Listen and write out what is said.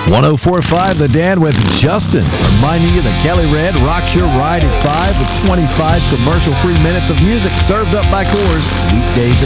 104.5 The Dan with Justin. Reminding you that Kelly Red rocks your ride at 5 with 25 commercial-free minutes of music served up by Coors weekdays at